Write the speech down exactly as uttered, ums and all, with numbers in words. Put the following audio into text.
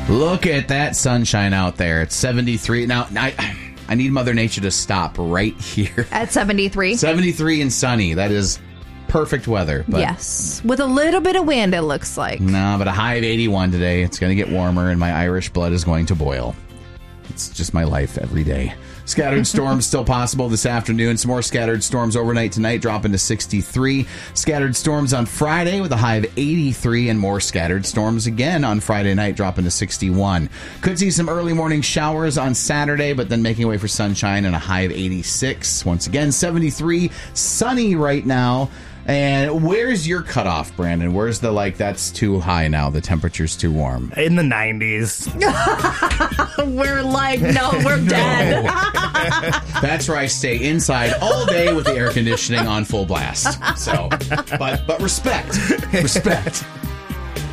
Look at that sunshine out there. It's seventy-three. Now, I, I need Mother Nature to stop right here. At seventy-three? seventy-three and sunny. That is perfect weather. But yes. With a little bit of wind, it looks like. No, but a high of eighty-one today. It's going to get warmer, and my Irish blood is going to boil. It's just my life every day. Scattered storms still possible this afternoon. Some more scattered storms overnight tonight, dropping to sixty-three. Scattered storms on Friday with a high of eighty-three, and more scattered storms again on Friday night, dropping to sixty-one. Could see some early morning showers on Saturday, but then making way for sunshine and a high of eighty-six. Once again, seventy-three, sunny right now. And where's your cutoff, Brandon? Where's the, like, that's too high now, the temperature's too warm? In the nineties. We're like, no, we're dead. That's where I stay inside all day with the air conditioning on full blast. So, but but respect. Respect.